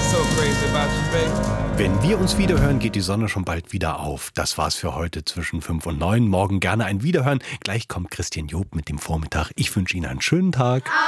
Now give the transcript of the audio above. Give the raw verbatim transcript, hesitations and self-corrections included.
so crazy about you, baby. Wenn wir uns wiederhören, geht die Sonne schon bald wieder auf. Das war's für heute zwischen fünf und neun. Morgen gerne ein Wiederhören. Gleich kommt Christian Job mit dem Vormittag. Ich wünsche Ihnen einen schönen Tag.